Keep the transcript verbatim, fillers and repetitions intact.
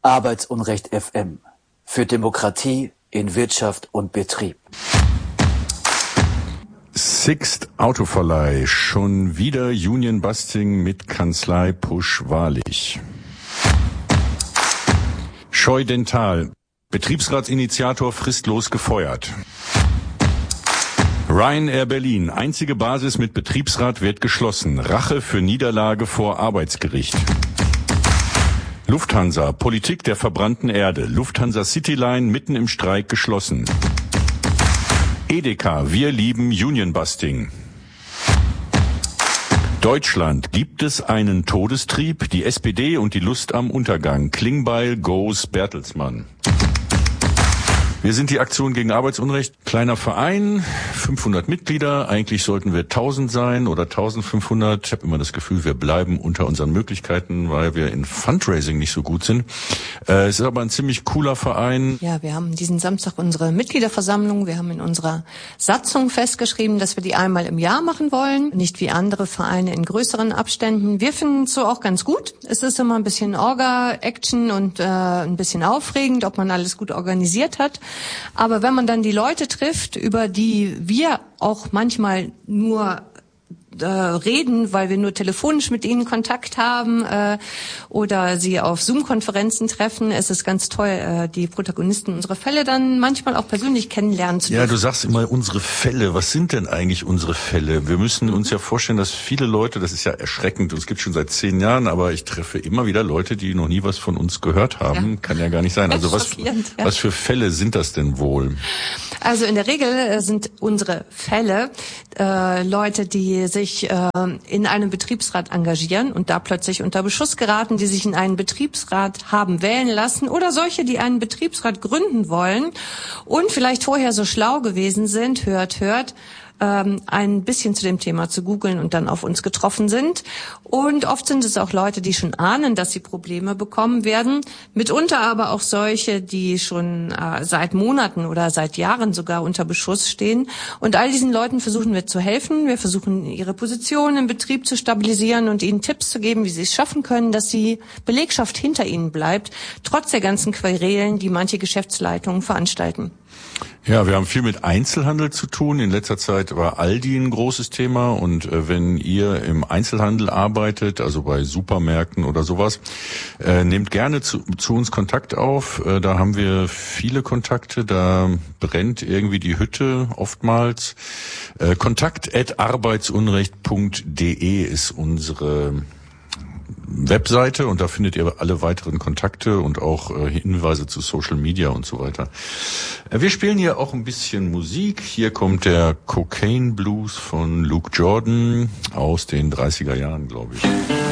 Arbeitsunrecht F M. Für Demokratie in Wirtschaft und Betrieb. Sixt Autoverleih. Schon wieder Union-Busting mit Kanzlei Pusch-Wahrlich. Scheu Dental. Betriebsratsinitiator fristlos gefeuert. Ryanair Berlin. Einzige Basis mit Betriebsrat wird geschlossen. Rache für Niederlage vor Arbeitsgericht. Lufthansa. Politik der verbrannten Erde. Lufthansa Cityline mitten im Streik geschlossen. Edeka. Wir lieben Union-Busting. Deutschland. Gibt es einen Todestrieb? Die S P D und die Lust am Untergang. Klingbeil goes Bertelsmann. Wir sind die Aktion gegen Arbeitsunrecht. Kleiner Verein, fünfhundert Mitglieder. Eigentlich sollten wir tausend sein oder eintausendfünfhundert. Ich habe immer das Gefühl, wir bleiben unter unseren Möglichkeiten, weil wir in Fundraising nicht so gut sind. Äh, es ist aber ein ziemlich cooler Verein. Ja, wir haben diesen Samstag unsere Mitgliederversammlung. Wir haben in unserer Satzung festgeschrieben, dass wir die einmal im Jahr machen wollen. Nicht wie andere Vereine in größeren Abständen. Wir finden es so auch ganz gut. Es ist immer ein bisschen Orga-Action und äh, ein bisschen aufregend, ob man alles gut organisiert hat. Aber wenn man dann die Leute trifft, über die wir auch manchmal nur äh, reden, weil wir nur telefonisch mit ihnen Kontakt haben äh, oder sie auf Zoom-Konferenzen treffen, es ist ganz toll, äh, die Protagonisten unserer Fälle dann manchmal auch persönlich kennenlernen zu dürfen. Ja, du sagst immer unsere Fälle. Was sind denn eigentlich unsere Fälle? Wir müssen uns ja vorstellen, dass viele Leute, das ist ja erschreckend, es gibt schon seit zehn Jahren, aber ich treffe immer wieder Leute, die noch nie was von uns gehört haben. Ja. Kann ja gar nicht sein. Also was, ja. was für Fälle sind das denn wohl? Also in der Regel sind unsere Fälle äh, Leute, die sich äh, in einem Betriebsrat engagieren und da plötzlich unter Beschuss geraten, die sich in einen Betriebsrat haben wählen lassen oder solche, die einen Betriebsrat gründen wollen und vielleicht vorher so schlau gewesen sind, hört, hört, ähm, ein bisschen zu dem Thema zu googeln und dann auf uns getroffen sind. Und oft sind es auch Leute, die schon ahnen, dass sie Probleme bekommen werden. Mitunter aber auch solche, die schon äh, seit Monaten oder seit Jahren sogar unter Beschuss stehen. Und all diesen Leuten versuchen wir zu helfen. Wir versuchen, ihre Position im Betrieb zu stabilisieren und ihnen Tipps zu geben, wie sie es schaffen können, dass die Belegschaft hinter ihnen bleibt, trotz der ganzen Querelen, die manche Geschäftsleitungen veranstalten. Ja, wir haben viel mit Einzelhandel zu tun. In letzter Zeit war Aldi ein großes Thema. Und äh, wenn ihr im Einzelhandel arbeitet, also bei Supermärkten oder sowas, äh, nehmt gerne zu, zu uns Kontakt auf. Äh, da haben wir viele Kontakte. Da brennt irgendwie die Hütte oftmals. Äh, kontakt at arbeitsunrecht punkt de ist unsere Webseite und da findet ihr alle weiteren Kontakte und auch äh, Hinweise zu Social Media und so weiter. Äh, wir spielen hier auch ein bisschen Musik. Hier kommt der Cocaine Blues von Luke Jordan aus den dreißiger Jahren, glaube ich.